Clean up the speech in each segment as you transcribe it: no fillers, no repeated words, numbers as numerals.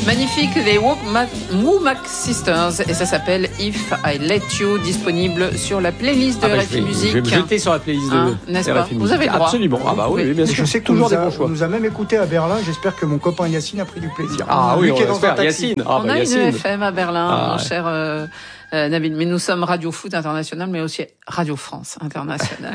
Magnifique, les Womack Sisters, et ça s'appelle If I Let You, disponible sur la playlist de RFI Musique. Je vais me jeter sur la playlist de n'est-ce pas? RFI Vous avez le droit. Absolument. Ah bah oui, bien sûr. Je sais que toujours des bons on choix. nous a même écouté à Berlin. J'espère que mon copain Yacine a pris du plaisir. Ah oui, on est dans un espère. taxi. Yacine. On a Yacine. une FM à Berlin, mon ouais. cher Nabil. Mais nous sommes Radio Foot International, mais aussi Radio France International.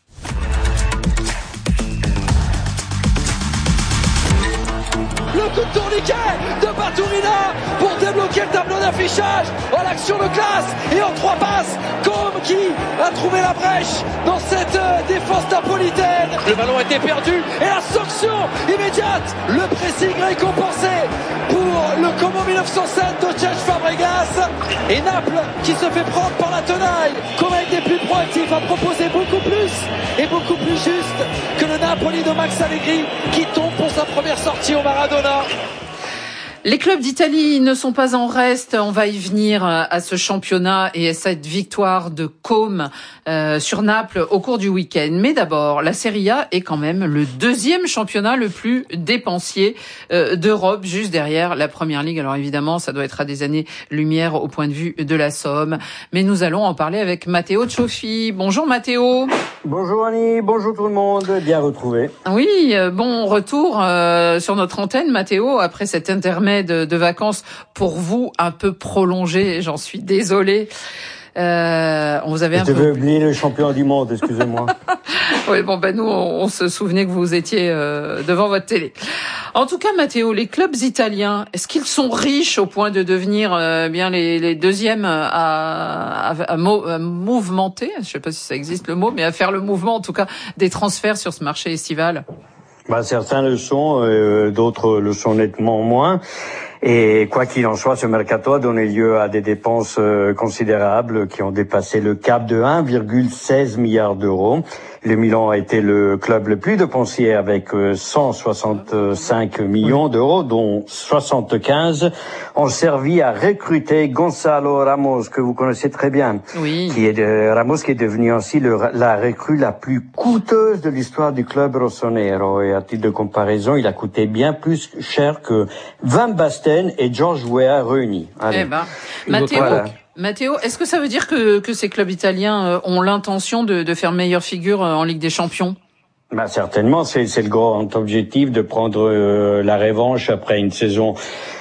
Le coup de tourniquet de Baturina pour débloquer le tableau d'affichage. Oh, l'action de classe et en 3 passes, Côme qui a trouvé la brèche dans cette défense napolitaine. Le ballon a été perdu et la sanction immédiate. Le pressing récompensé pour le Como 1907 de Cesc Fabregas. Et Naples qui se fait prendre par la tenaille. Côme a été plus proactif, a proposé beaucoup plus et beaucoup plus juste que le Napoli de Max Allegri qui tombe pour sa première sortie au Maradona. Les clubs d'Italie ne sont pas en reste. On va y venir à ce championnat et à cette victoire de Côme sur Naples au cours du week-end. Mais d'abord, la Serie A est quand même le deuxième championnat le plus dépensier d'Europe, juste derrière la Première Ligue. Alors évidemment, ça doit être à des années-lumière au point de vue de la somme. Mais nous allons en parler avec Matteo Cioffi. Bonjour Matteo. Bonjour Annie, bonjour tout le monde, bien retrouvé. Oui, bon retour sur notre antenne, Matteo, après cet intermède de vacances pour vous un peu prolongé, j'en suis désolée. On vous avait Je devais oublier le champion du monde, excusez-moi. Oui, bon nous on se souvenait que vous étiez devant votre télé. En tout cas, Matteo, les clubs italiens, est-ce qu'ils sont riches au point de devenir bien les deuxièmes à mouvementer, je sais pas si ça existe le mot, mais à faire le mouvement en tout cas des transferts sur ce marché estival? Certains le sont, d'autres le sont nettement moins. Et quoi qu'il en soit, ce mercato a donné lieu à des dépenses considérables qui ont dépassé le cap de 1,16 milliard d'euros. Le Milan a été le club le plus dépensier avec 165 millions d'euros, dont 75 ont servi à recruter Gonzalo Ramos, que vous connaissez très bien. Oui. Ramos qui est devenu ainsi la recrue la plus coûteuse de l'histoire du club rossonero. Et à titre de comparaison, il a coûté bien plus cher que Van Basten et George Weah réunis. Allez. Matteo, est-ce que ça veut dire que ces clubs italiens ont l'intention de faire meilleure figure en Ligue des Champions? Certainement, c'est le grand objectif de prendre la revanche après une saison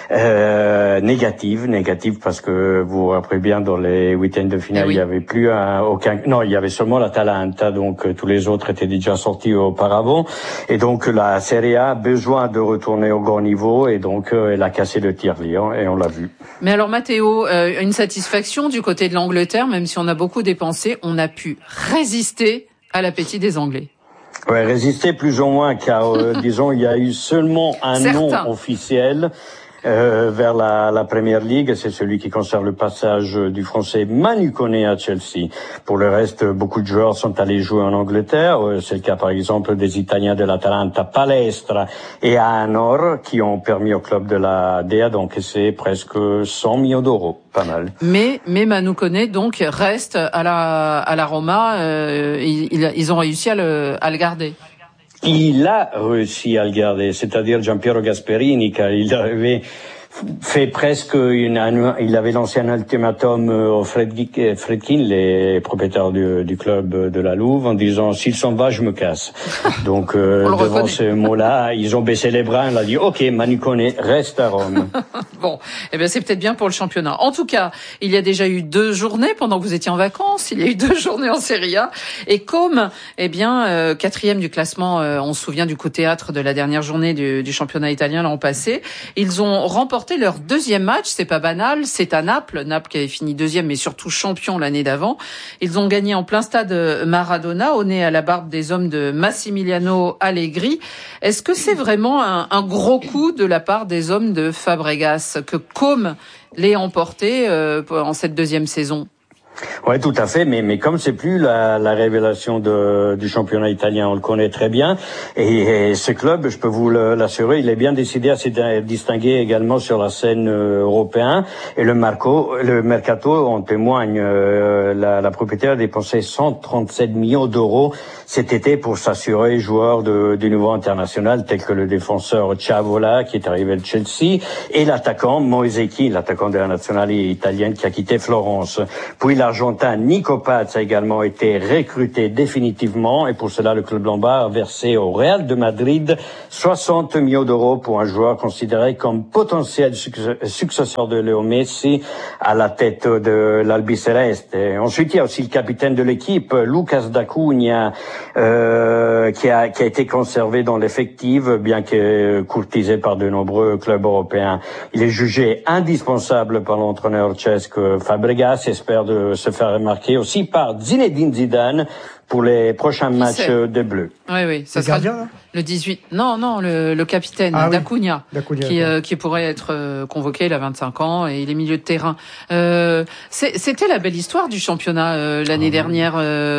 négative parce que vous vous rappelez bien, dans les week-ends de finale, il y avait plus il y avait seulement l'Atalanta, donc tous les autres étaient déjà sortis auparavant, et donc la Serie A a besoin de retourner au grand niveau, et donc elle a cassé le tirelire, et on l'a vu. Mais alors Matteo, une satisfaction du côté de l'Angleterre, même si on a beaucoup dépensé, on a pu résister à l'appétit des Anglais. Ouais, résister plus ou moins, car disons, il y a eu seulement un nom officiel vers la Premier League, c'est celui qui concerne le passage du français Manu Koné à Chelsea. Pour le reste, beaucoup de joueurs sont allés jouer en Angleterre. C'est le cas par exemple des Italiens de l'Atalanta, Palestra et Anor, qui ont permis au club de la DEA d'encaisser presque 100 millions d'euros. Pas mal. Mais Manu Koné donc reste à la Roma. Ils ont réussi à le garder. Il a réussi à le garder, c'est-à-dire Giampiero Gasperini, car il avait fait presque il avait lancé un ultimatum aux Fredkin, les propriétaires du club de la Louve, en disant s'il s'en va, je me casse. Donc devant ce mot-là, ils ont baissé les bras, on a dit OK, Manu Koné reste à Rome. Bon, c'est peut-être bien pour le championnat. En tout cas, il y a déjà eu 2 journées pendant que vous étiez en vacances. Il y a eu 2 journées en Serie A. Et comme, 4e du classement, on se souvient du coup théâtre de la dernière journée du championnat italien l'an passé. Ils ont remporté leur 2e match. C'est pas banal. C'est à Naples. Naples qui avait fini 2e, mais surtout champion l'année d'avant. Ils ont gagné en plein stade Maradona, au nez à la barbe des hommes de Massimiliano Allegri. Est-ce que c'est vraiment un gros coup de la part des hommes de Fabregas que Côme l'ait emporté en cette 2e saison? Ouais, tout à fait, mais comme c'est plus la révélation du championnat italien, on le connaît très bien, et ce club, je peux vous l'assurer, il est bien décidé à se distinguer également sur la scène européenne, et le mercato en témoigne. La propriétaire a dépensé 137 millions d'euros cet été pour s'assurer joueurs du niveau international, tels que le défenseur Ciavola, qui est arrivé de Chelsea, et l'attaquant Moisecchi, l'attaquant de la nationale italienne, qui a quitté Florence. Puis l'Argentin Nico Paz a également été recruté définitivement, et pour cela le club lombard a versé au Real de Madrid 60 millions d'euros pour un joueur considéré comme potentiel successeur de Léo Messi à la tête de l'Albiceleste. Et ensuite, il y a aussi le capitaine de l'équipe, Lucas d'Acunha, qui a été conservé dans l'effectif, bien que courtisé par de nombreux clubs européens. Il est jugé indispensable par l'entraîneur tchèque Fabregas, espère de se faire remarquer aussi par Zinedine Zidane pour les prochains matchs des Bleus. Oui, ça sera gardien, le 18. Non, le capitaine d'Acunha, qui pourrait être convoqué. Il a 25 ans et il est milieu de terrain. C'était la belle histoire du championnat l'année dernière.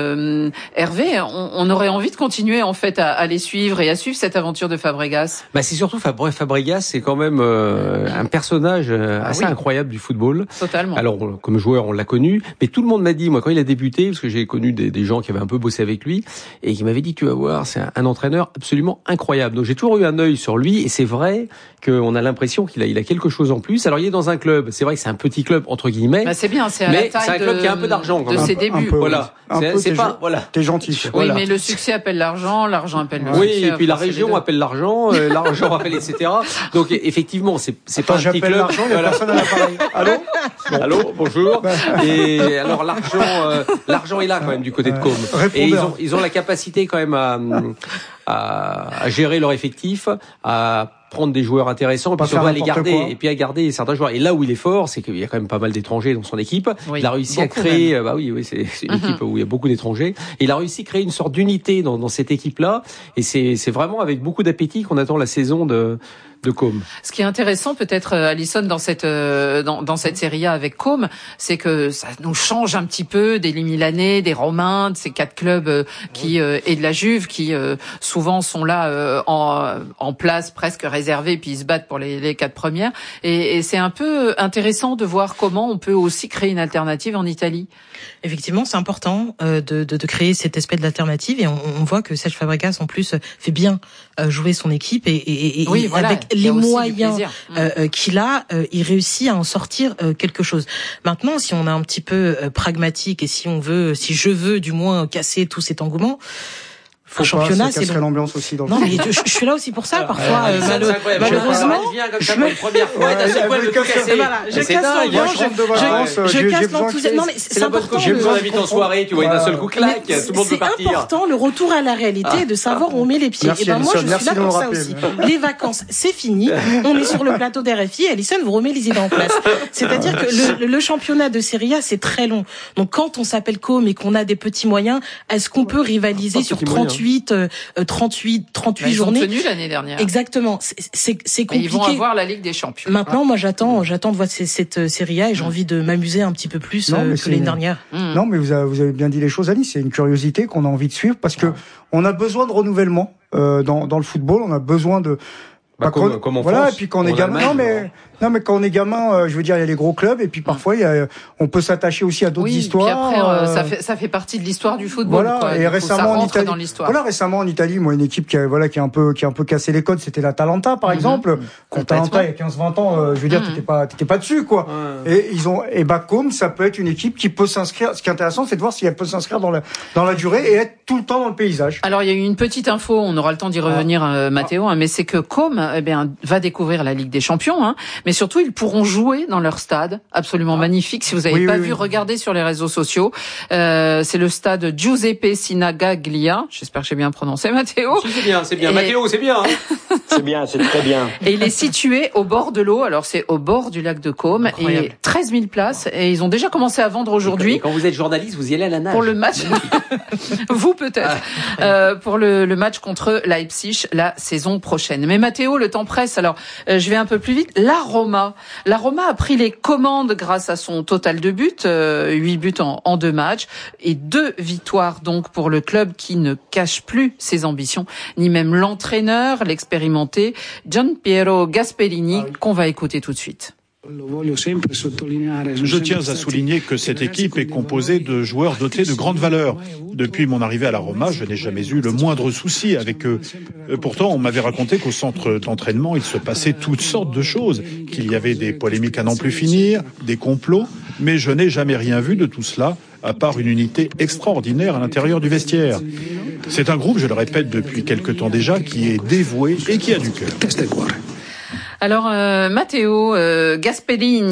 Hervé, on aurait envie de continuer en fait à les suivre et à suivre cette aventure de Fabregas. C'est surtout Fabregas, c'est quand même un personnage assez incroyable du football. Totalement. Alors comme joueur, on l'a connu, mais tout le monde m'a dit, moi quand il a débuté, parce que j'ai connu des gens qui avaient un peu bossé avec lui et qui m'avaient dit, tu vas voir, c'est un entraîneur absolument incroyable. Donc j'ai toujours eu un œil sur lui, et c'est vrai qu'on a l'impression qu'il a quelque chose en plus. Alors il est dans un club, c'est vrai que c'est un petit club entre guillemets. C'est bien, c'est à la taille c'est un club qui a un peu d'argent quand de même. ses débuts. Voilà. T'es gentil. Oui, Voilà. mais le succès appelle l'argent appelle le succès. Oui, et puis la région appelle l'argent, l'argent appelle etc. Donc effectivement, c'est pas un petit j'appelle club. l'argent, il y a personne à l'appareil. Allô? Allô, bonjour. Et alors l'argent est là quand même du côté de Com. Et ils ont la capacité quand même à gérer leur effectif, à prendre des joueurs intéressants, et puis surtout à les garder, et puis à garder certains joueurs. Et là où il est fort, c'est qu'il y a quand même pas mal d'étrangers dans son équipe. Il a réussi à créer, c'est une équipe où il y a beaucoup d'étrangers. Et il a réussi à créer une sorte d'unité dans cette équipe-là. Et c'est vraiment avec beaucoup d'appétit qu'on attend la saison de Com. Ce qui est intéressant peut-être, Alison, dans cette Serie A avec Com, c'est que ça nous change un petit peu des Milanais, des Romains, de ces quatre clubs et de la Juve qui souvent sont là en place presque réservée, puis ils se battent pour les quatre premières. Et c'est un peu intéressant de voir comment on peut aussi créer une alternative en Italie. Effectivement, c'est important de créer cette espèce d'alternative, et on voit que Serge Fabregas en plus fait bien jouer son équipe et avec les moyens qu'il a, il réussit à en sortir quelque chose. Maintenant, si on est un petit peu pragmatique et si je veux du moins casser tout cet engouement, Faut championnat, c'est l'ambiance aussi dans le mais je suis là aussi pour ça. Parfois, malheureusement, je me première fois, d'un seul coup, elle veut tout casser. Je casse l'ambiance, je casse l'enthousiasme. Non, mais c'est important. J'ai besoin d'inviter en soirée, tu vois, d'un seul coup, clac, tout le monde peut partir. C'est important, le retour à la réalité, de savoir où on met les pieds. Et moi, je suis là pour ça aussi. Les vacances, c'est fini. On est sur le plateau d'RFI. Alison vous remet les idées en place. C'est-à-dire que le championnat de Serie A, c'est très long. Donc, quand on s'appelle Com et qu'on a des petits moyens, est-ce qu'on peut rivaliser sur 38 journées. Ils ont tenu l'année dernière. Exactement. C'est compliqué. Mais ils vont avoir la Ligue des Champions. Maintenant, moi, j'attends de voir cette Serie A, et j'ai envie de m'amuser un petit peu plus que l'année dernière. Non, mais vous avez bien dit les choses, Alice. C'est une curiosité qu'on a envie de suivre parce que on a besoin de renouvellement dans le football. On a besoin de comme en voilà, France, et puis quand on est gamin, non mais quand on est gamin, je veux dire, il y a les gros clubs, et puis parfois on peut s'attacher aussi à d'autres histoires. Puis après, ça fait partie de l'histoire du football. Voilà, quoi. et récemment en Italie, dans l'histoire. voilà, récemment en Italie, moi une équipe qui a un peu cassé les codes, c'était l'Atalanta par exemple. L'Atalanta il y a 15-20 ans, je veux dire, t'étais pas dessus quoi. Et Com, ça peut être une équipe qui peut s'inscrire. Ce qui est intéressant, c'est de voir si elle peut s'inscrire dans la durée et être tout le temps dans le paysage. Alors il y a eu une petite info, on aura le temps d'y revenir, Mathéo, mais c'est que Com va découvrir la Ligue des Champions, mais surtout ils pourront jouer dans leur stade, absolument magnifique. Si vous n'avez pas vu, regardez sur les réseaux sociaux. C'est le stade Giuseppe Sinagaglia. J'espère que j'ai bien prononcé, Mathéo. C'est bien. Mathéo, c'est bien. C'est bien, c'est très bien. Et il est situé au bord de l'eau. Alors c'est au bord du lac de Com. Incroyable. Et 13 000 places. Et ils ont déjà commencé à vendre aujourd'hui. Et quand vous êtes journaliste, vous y allez à la nage. Pour le match, vous peut-être, pour le match contre Leipzig la saison prochaine. Mais Mathéo, le temps presse. Alors, je vais un peu plus vite. La Roma a pris les commandes grâce à son total de buts, 8 buts en 2 matchs et 2 victoires donc pour le club qui ne cache plus ses ambitions, ni même l'entraîneur, l'expérimenté Gianpiero Gasperini, qu'on va écouter tout de suite. Je tiens à souligner que cette équipe est composée de joueurs dotés de grandes valeurs. Depuis mon arrivée à la Roma, je n'ai jamais eu le moindre souci avec eux. Pourtant, on m'avait raconté qu'au centre d'entraînement, il se passait toutes sortes de choses, qu'il y avait des polémiques à n'en plus finir, des complots, mais je n'ai jamais rien vu de tout cela, à part une unité extraordinaire à l'intérieur du vestiaire. C'est un groupe, je le répète depuis quelque temps déjà, qui est dévoué et qui a du cœur. Alors, Matteo Gasperini